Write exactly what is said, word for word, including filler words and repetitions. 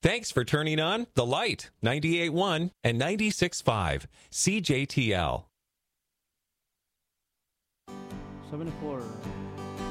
Thanks for turning on The Light, ninety-eight point one and ninety-six point five C J T L. seventy-four.